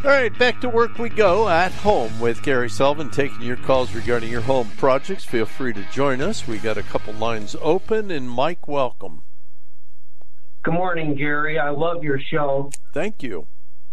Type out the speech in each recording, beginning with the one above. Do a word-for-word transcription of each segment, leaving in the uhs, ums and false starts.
All right, back to work we go at home with Gary Sullivan, taking your calls regarding your home projects. Feel free to join us. We got a couple lines open, and Mike, welcome. Good morning, Gary. I love your show. Thank you.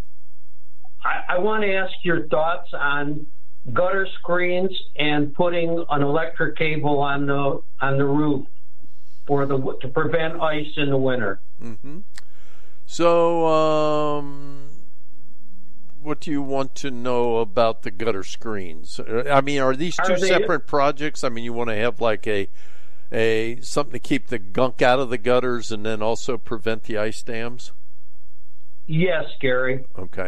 I, I want to ask your thoughts on gutter screens and putting an electric cable on the on the roof for the to prevent ice in the winter. Mm-hmm. So, um, what do you want to know about the gutter screens? I mean, are these two Are they, separate projects? I mean, you want to have like a a something to keep the gunk out of the gutters and then also prevent the ice dams? Yes, Gary. Okay.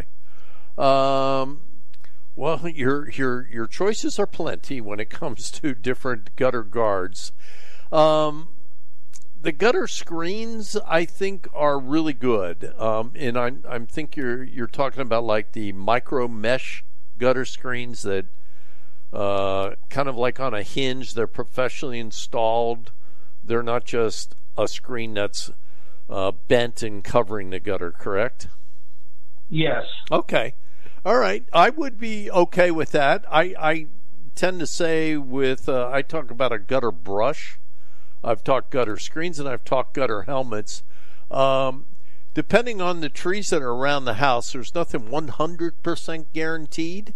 Um, well, your your your choices are plenty when it comes to different gutter guards. Um, the gutter screens, I think, are really good, um, and I I think you're you're talking about like the micro mesh gutter screens that uh, kind of like on a hinge. They're professionally installed. They're not just a screen that's uh, bent and covering the gutter. Correct? Yes. Okay. All right. I would be okay with that. I, I tend to say with, uh, I talk about a gutter brush. I've talked gutter screens and I've talked gutter helmets. Um, depending on the trees that are around the house, there's nothing one hundred percent guaranteed.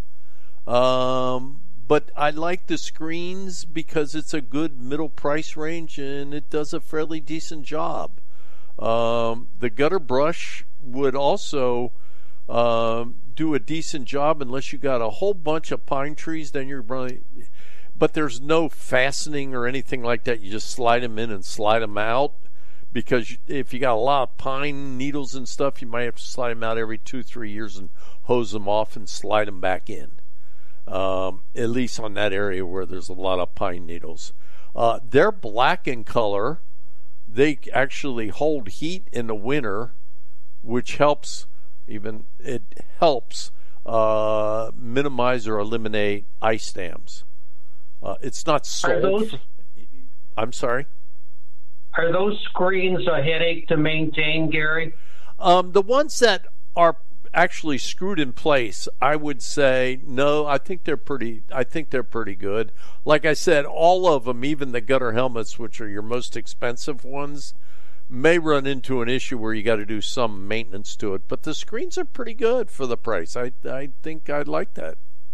Um, but I like the screens because it's a good middle price range and it does a fairly decent job. Um, the gutter brush would also Um, do a decent job unless you got a whole bunch of pine trees. Then you're really, but there's no fastening or anything like that. You just slide them in and slide them out, because if you got a lot of pine needles and stuff, you might have to slide them out every two, three years and hose them off and slide them back in. Um, at least on that area where there's a lot of pine needles. Uh, they're black in color. They actually hold heat in the winter, which helps. Even it helps uh, minimize or eliminate ice dams. Uh, it's not sold. Are those, I'm sorry? Are those screens a headache to maintain, Gary? Um, the ones that are actually screwed in place, I would say no. I think they're pretty. I think they're pretty good. Like I said, all of them, even the gutter helmets, which are your most expensive ones, may run into an issue where you got to do some maintenance to it, but the screens are pretty good for the price. I I think I'd like that.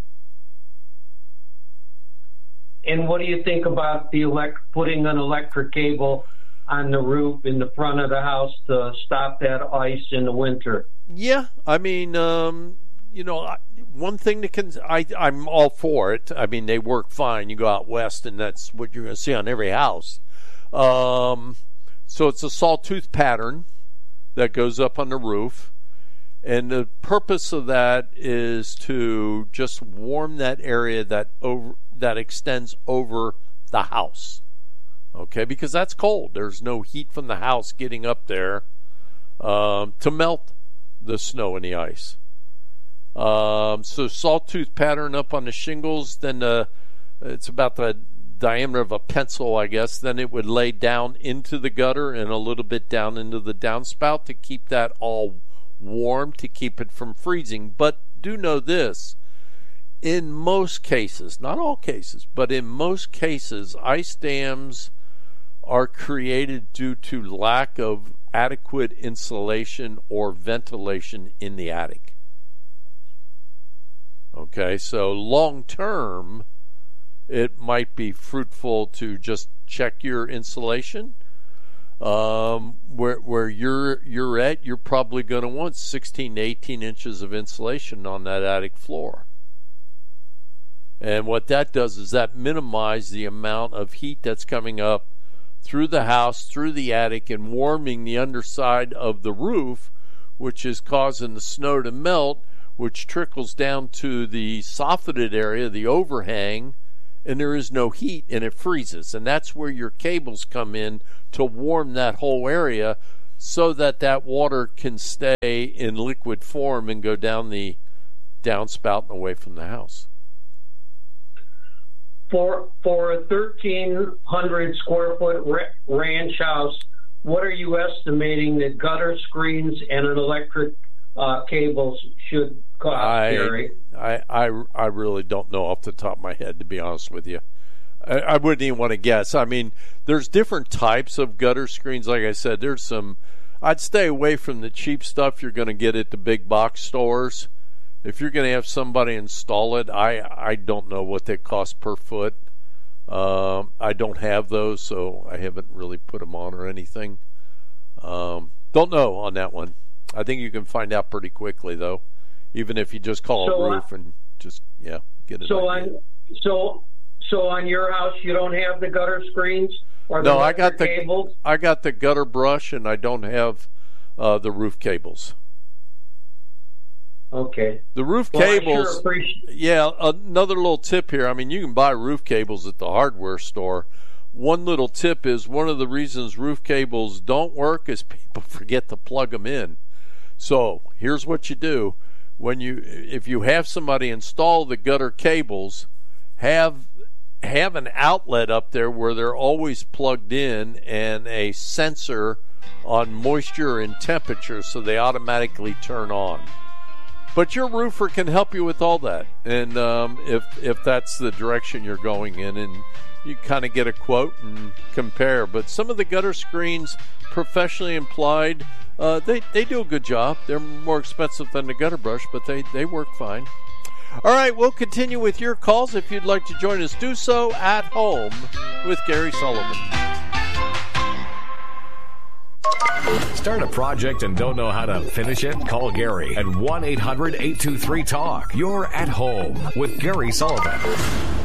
And what do you think about the elect putting an electric cable on the roof in the front of the house to stop that ice in the winter? Yeah, I mean, um, you know, one thing that can I I'm all for it. I mean, they work fine. You go out west, and that's what you're going to see on every house. Um, So it's a sawtooth pattern that goes up on the roof. And the purpose of that is to just warm that area that over that extends over the house. Okay, because that's cold. There's no heat from the house getting up there um, to melt the snow and the ice. Um, so sawtooth pattern up on the shingles, then the, it's about the diameter of a pencil, I guess. Then it would lay down into the gutter and a little bit down into the downspout to keep that all warm, to keep it from freezing. But do know this, in most cases, not all cases, but in most cases, ice dams are created due to lack of adequate insulation or ventilation in the attic. Okay, so long term, it might be fruitful to just check your insulation. Um, where where you're you're at, you're probably going to want sixteen to eighteen inches of insulation on that attic floor. And what that does is that minimizes the amount of heat that's coming up through the house, through the attic, and warming the underside of the roof, which is causing the snow to melt, which trickles down to the soffitted area, the overhang, and there is no heat and it freezes. And that's where your cables come in to warm that whole area so that that water can stay in liquid form and go down the downspout and away from the house. For for a thirteen hundred square foot ranch house, what are you estimating that gutter screens and an electric uh, cables should cost, I, Gary? I, I, I really don't know off the top of my head, to be honest with you. I, I wouldn't even want to guess. I mean, there's different types of gutter screens. Like I said, there's some. I'd stay away from the cheap stuff you're going to get at the big box stores. If you're going to have somebody install it, I, I don't know what they cost per foot. Um, I don't have those, so I haven't really put them on or anything. Um, don't know on that one. I think you can find out pretty quickly, though, even if you just call so, a roof and just, yeah, get it. So on, so, so on your house, you don't have the gutter screens or the no, I got the cables? I got the gutter brush, and I don't have uh, the roof cables. Okay. The roof well, cables. I sure appreciate- yeah, another little tip here. I mean, you can buy roof cables at the hardware store. One little tip is one of the reasons roof cables don't work is people forget to plug them in. So here's what you do: when you, if you have somebody install the gutter cables, have have an outlet up there where they're always plugged in and a sensor on moisture and temperature, so they automatically turn on. But your roofer can help you with all that, and um, if if that's the direction you're going in, and you kind of get a quote and compare. But some of the gutter screens, professionally applied, uh, they they do a good job. They're more expensive than the gutter brush, but they they work fine. All right, we'll continue with your calls. If you'd like to join us, do so at home with Gary Sullivan. Start a project and don't know how to finish it? Call Gary at one eight hundred eight two three talk. You're at home with Gary Sullivan.